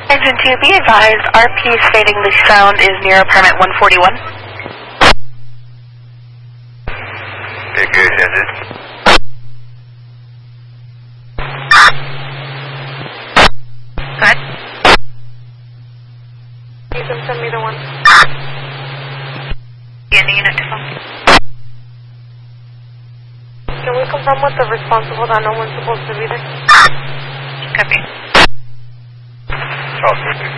Engine 2, be advised, RP stating the sound is near apartment 141. Okay, good, engine. Good. You can send me the one. In the unit to phone. Can we confirm with the responsible that no one's supposed to be there? Copy. Talk to you.